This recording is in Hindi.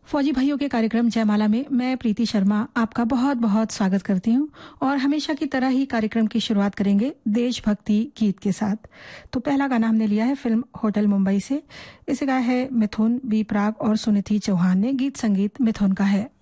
फौजी भाइयों के कार्यक्रम जयमाला में मैं प्रीति शर्मा आपका बहुत बहुत स्वागत करती हूं और हमेशा की तरह ही कार्यक्रम की शुरुआत करेंगे देशभक्ति गीत के साथ। तो पहला गाना हमने लिया है फिल्म होटल मुंबई से। इसे गाया है मिथुन बी प्राक और सुनिधि चौहान ने। गीत संगीत मिथुन का है।